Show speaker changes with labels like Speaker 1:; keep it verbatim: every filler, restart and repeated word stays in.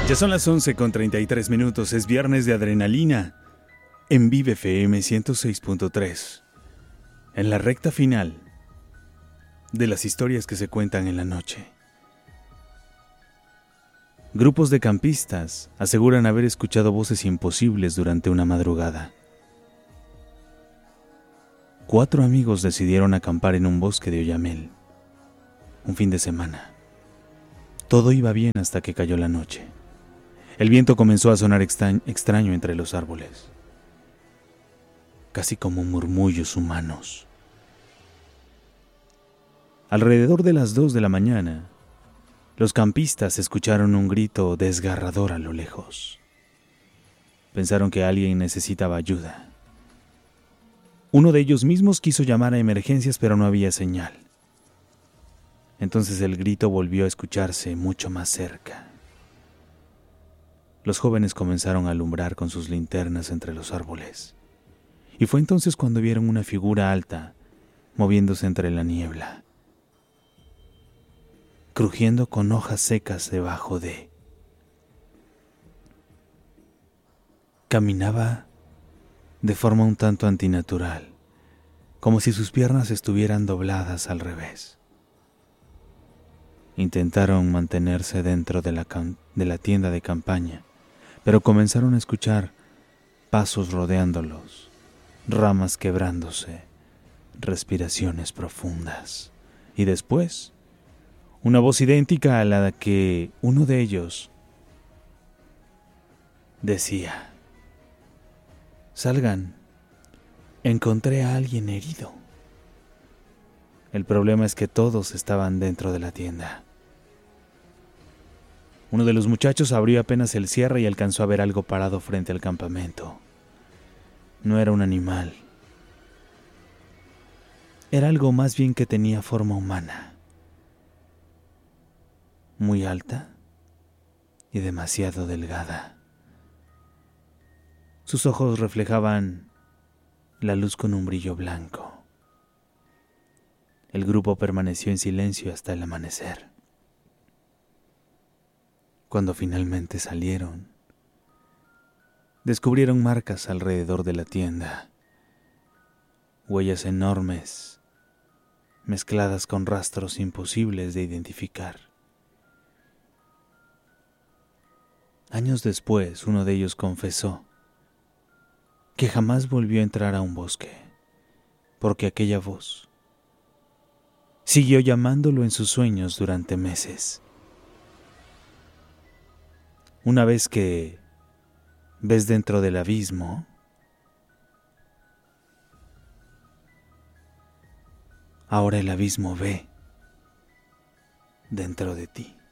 Speaker 1: Ya son las once con treinta y tres minutos, es viernes de adrenalina en Vive F M ciento seis punto tres. En la recta final de las historias que se cuentan en la noche. Grupos de campistas aseguran haber escuchado voces imposibles durante una madrugada. Cuatro amigos decidieron acampar en un bosque de Oyamel un fin de semana. Todo iba bien hasta que cayó la noche. El viento comenzó a sonar extra- extraño entre los árboles, casi como murmullos humanos. Alrededor de las dos de la mañana, los campistas escucharon un grito desgarrador a lo lejos. Pensaron que alguien necesitaba ayuda. Uno de ellos mismos quiso llamar a emergencias, pero no había señal. Entonces el grito volvió a escucharse mucho más cerca. Los jóvenes comenzaron a alumbrar con sus linternas entre los árboles. Y fue entonces cuando vieron una figura alta moviéndose entre la niebla, crujiendo con hojas secas debajo de. Caminaba de forma un tanto antinatural, como si sus piernas estuvieran dobladas al revés. Intentaron mantenerse dentro de la, cam- de la tienda de campaña, pero comenzaron a escuchar pasos rodeándolos, ramas quebrándose, respiraciones profundas. Y después, una voz idéntica a la que uno de ellos decía: «Salgan, encontré a alguien herido». El problema es que todos estaban dentro de la tienda. Uno de los muchachos abrió apenas el cierre y alcanzó a ver algo parado frente al campamento. No era un animal. Era algo más bien que tenía forma humana. Muy alta y demasiado delgada. Sus ojos reflejaban la luz con un brillo blanco. El grupo permaneció en silencio hasta el amanecer. Cuando finalmente salieron, descubrieron marcas alrededor de la tienda, huellas enormes, mezcladas con rastros imposibles de identificar. Años después, uno de ellos confesó que jamás volvió a entrar a un bosque, porque aquella voz siguió llamándolo en sus sueños durante meses. Una vez que ves dentro del abismo, ahora el abismo ve dentro de ti.